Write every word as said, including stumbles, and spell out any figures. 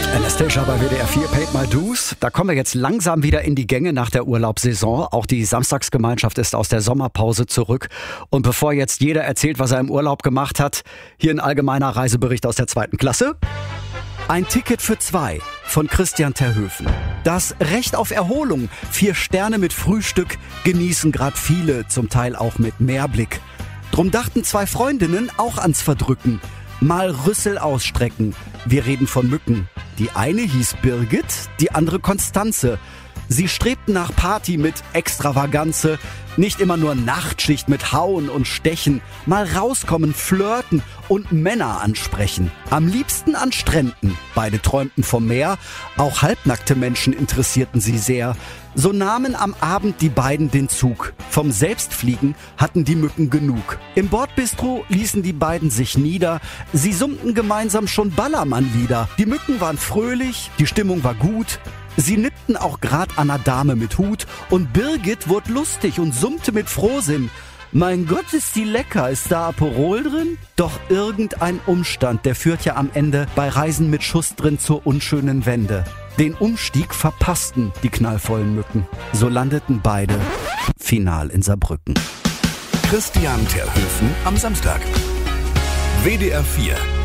Anastasia bei W D R vier, Paid My Dues. Da kommen wir jetzt langsam wieder in die Gänge nach der Urlaubssaison. Auch die Samstagsgemeinschaft ist aus der Sommerpause zurück. Und bevor jetzt jeder erzählt, was er im Urlaub gemacht hat, hier ein allgemeiner Reisebericht aus der zweiten Klasse. Ein Ticket für zwei von Christian Terhöfen. Das Recht auf Erholung, vier Sterne mit Frühstück, genießen grad viele, zum Teil auch mit Meerblick. Drum dachten zwei Freundinnen auch ans Verdrücken. Mal Rüssel ausstrecken. Wir reden von Mücken. Die eine hieß Birgit, die andere Konstanze. Sie strebten nach Party mit Extravaganze. Nicht immer nur Nachtschicht mit Hauen und Stechen. Mal rauskommen, flirten und Männer ansprechen. Am liebsten an Stränden. Beide träumten vom Meer. Auch halbnackte Menschen interessierten sie sehr. So nahmen am Abend die beiden den Zug. Vom Selbstfliegen hatten die Mücken genug. Im Bordbistro ließen die beiden sich nieder. Sie summten gemeinsam schon Ballermann-Lieder. Die Mücken waren fröhlich, die Stimmung war gut. Sie nippten auch grad an einer Dame mit Hut. Und Birgit wurde lustig und summte mit Frohsinn. Mein Gott, ist die lecker. Ist da Aperol drin? Doch irgendein Umstand, der führt ja am Ende bei Reisen mit Schuss drin zur unschönen Wende. Den Umstieg verpassten die knallvollen Mücken. So landeten beide final in Saarbrücken. Christian Terhöfen am Samstag. W D R vier